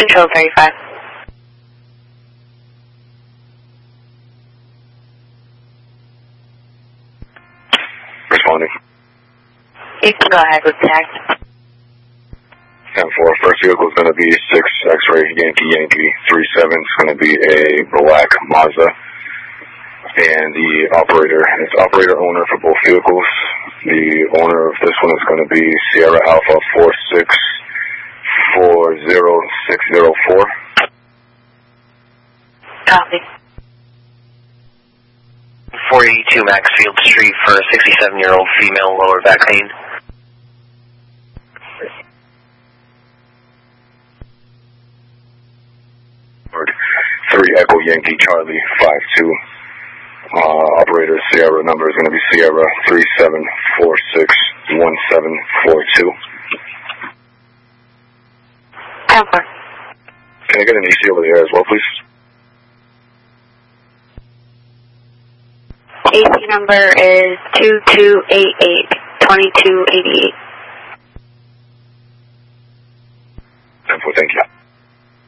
Control 35. Responding. You can go ahead with tag. 10-4, first vehicle is going to be 6 X-ray Yankee 37. It's going to be a black Mazda. And the operator is operator owner for both vehicles. The owner of this one is going to be Sierra Alpha 4640604. Copy. 482 Maxfield Street for a 67-year-old female lower back pain. Three Echo Yankee Charlie 52. Operator Sierra number is going to be Sierra 37461742. Alpha. Can I get an EC over the air as well, please? AC number is 2288. 2288. 10-4, thank you.